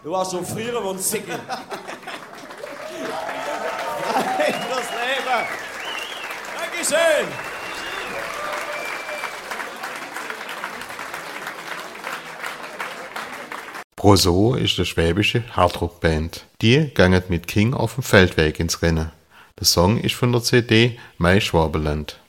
Du warst schon früher und Sickel. Das Leben. Dankeschön. Broso ist eine schwäbische Hardrock-Band. Die gingen mit King auf dem Feldweg ins Rennen. Der Song ist von der CD Mai Schwabenland.